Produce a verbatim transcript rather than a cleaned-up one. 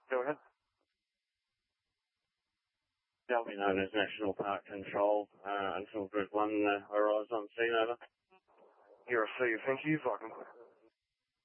Go ahead. That'll be known as National Park Control uh, until Group one uh, arrives on scene, over. You're a C, thank you, Viking.